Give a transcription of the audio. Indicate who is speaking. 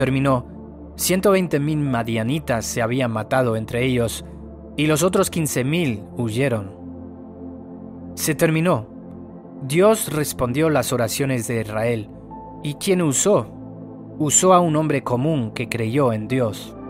Speaker 1: Terminó. 120,000 madianitas se habían matado entre ellos y los otros 15,000 huyeron. Se terminó. Dios respondió las oraciones de Israel. ¿Y quién usó? Usó a un hombre común que creyó en Dios.